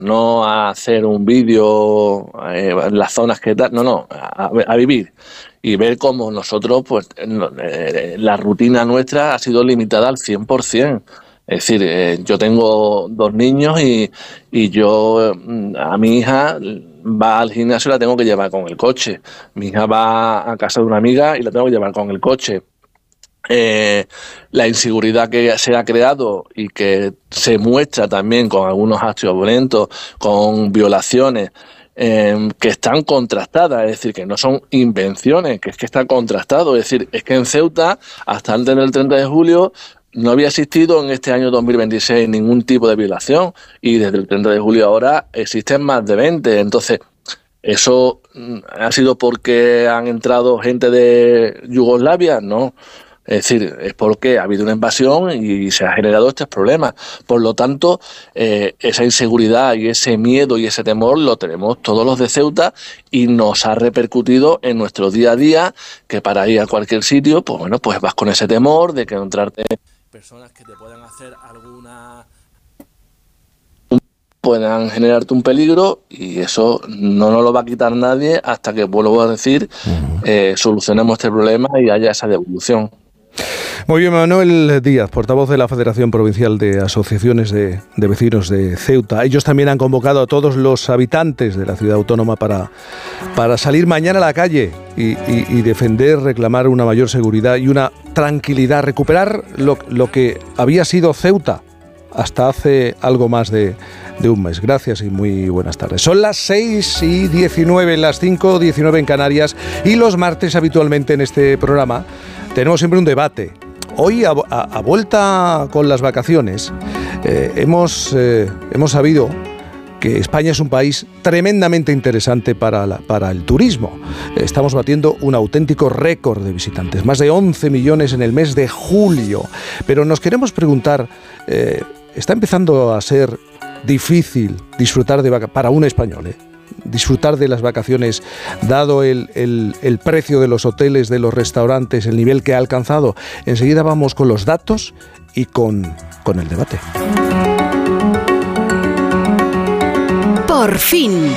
no a hacer un vídeo en las zonas que tal, no, a vivir y ver cómo nosotros, pues la rutina nuestra ha sido limitada al 100%. Es decir, yo tengo 2 niños y yo a mi hija va al gimnasio y la tengo que llevar con el coche. Mi hija va a casa de una amiga y la tengo que llevar con el coche. La inseguridad que se ha creado y que se muestra también con algunos actos violentos, con violaciones que están contrastadas, es decir, que no son invenciones, que es que está contrastado. Es decir, es que en Ceuta, hasta antes del 30 de julio, no había existido en este año 2026 ningún tipo de violación y desde el 30 de julio ahora existen más de 20. Entonces, ¿eso ha sido porque han entrado gente de Yugoslavia? No. Es decir, es porque ha habido una invasión y se han generado estos problemas. Por lo tanto, esa inseguridad y ese miedo y ese temor lo tenemos todos los de Ceuta y nos ha repercutido en nuestro día a día, que para ir a cualquier sitio, pues bueno, pues vas con ese temor de que encontrarte personas que te puedan hacer puedan generarte un peligro, y eso no nos lo va a quitar nadie hasta que, vuelvo a decir, solucionemos este problema y haya esa devolución. Muy bien, Manuel Díaz, portavoz de la Federación Provincial de Asociaciones de Vecinos de Ceuta. Ellos también han convocado a todos los habitantes de la ciudad autónoma para salir mañana a la calle y defender, reclamar una mayor seguridad y una tranquilidad, recuperar lo que había sido Ceuta hasta hace algo más de un mes. Gracias y muy buenas tardes. Son las 6:19, las 5:19 en Canarias, y los martes habitualmente en este programa tenemos siempre un debate. Hoy, a vuelta con las vacaciones, hemos sabido que España es un país tremendamente interesante para el turismo. Estamos batiendo un auténtico récord de visitantes, más de 11 millones en el mes de julio. Pero nos queremos preguntar, ¿está empezando a ser difícil disfrutar para un español, disfrutar de las vacaciones, dado el precio de los hoteles, de los restaurantes, el nivel que ha alcanzado? Enseguida vamos con los datos y con el debate. Por fin.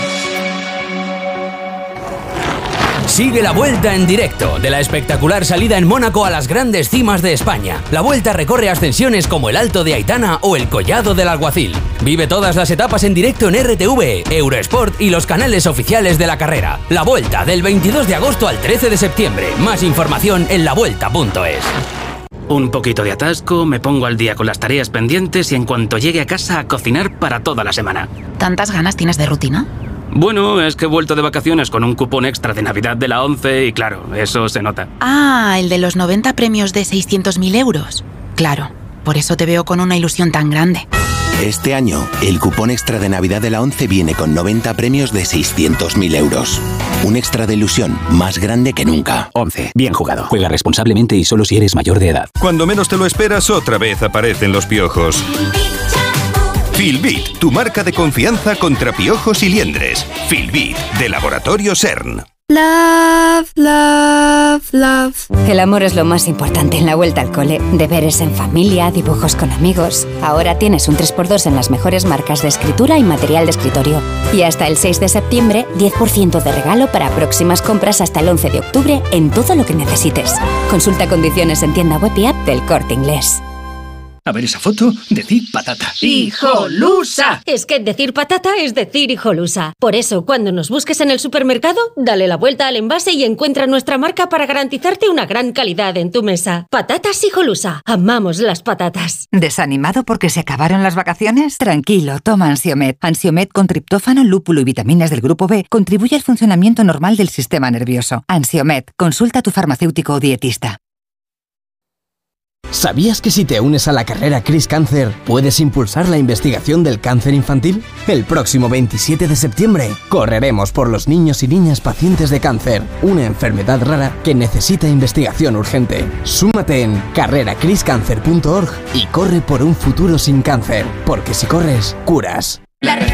Sigue la Vuelta en directo, de la espectacular salida en Mónaco a las grandes cimas de España. La Vuelta recorre ascensiones como el Alto de Aitana o el Collado del Alguacil. Vive todas las etapas en directo en RTV, Eurosport y los canales oficiales de la carrera. La Vuelta, del 22 de agosto al 13 de septiembre. Más información en lavuelta.es. Un poquito de atasco, me pongo al día con las tareas pendientes y en cuanto llegue a casa a cocinar para toda la semana. ¿Tantas ganas tienes de rutina? Bueno, es que he vuelto de vacaciones con un cupón extra de Navidad de la ONCE y claro, eso se nota. Ah, el de los 90 premios de 600.000 euros. Claro, por eso te veo con una ilusión tan grande. Este año, el cupón extra de Navidad de la ONCE viene con 90 premios de 600.000 euros. Un extra de ilusión más grande que nunca. ONCE, bien jugado. Juega responsablemente y solo si eres mayor de edad. Cuando menos te lo esperas, otra vez aparecen los piojos. Filbit, tu marca de confianza contra piojos y liendres. Filbit, de Laboratorio CERN. Love, love, love. El amor es lo más importante en la vuelta al cole. Deberes en familia, dibujos con amigos. Ahora tienes un 3x2 en las mejores marcas de escritura y material de escritorio. Y hasta el 6 de septiembre, 10% de regalo para próximas compras hasta el 11 de octubre en todo lo que necesites. Consulta condiciones en tienda web y app del Corte Inglés. A ver esa foto, decir patata. ¡Hijolusa! Es que decir patata es decir hijolusa. Por eso, cuando nos busques en el supermercado, dale la vuelta al envase y encuentra nuestra marca para garantizarte una gran calidad en tu mesa. Patatas Hijolusa. Amamos las patatas. ¿Desanimado porque se acabaron las vacaciones? Tranquilo, toma Ansiomed. Ansiomed con triptófano, lúpulo y vitaminas del grupo B contribuye al funcionamiento normal del sistema nervioso. Ansiomed. Consulta a tu farmacéutico o dietista. ¿Sabías que si te unes a la carrera Cris Cáncer puedes impulsar la investigación del cáncer infantil? El próximo 27 de septiembre correremos por los niños y niñas pacientes de cáncer, una enfermedad rara que necesita investigación urgente. Súmate en carreracriscancer.org y corre por un futuro sin cáncer, porque si corres, curas.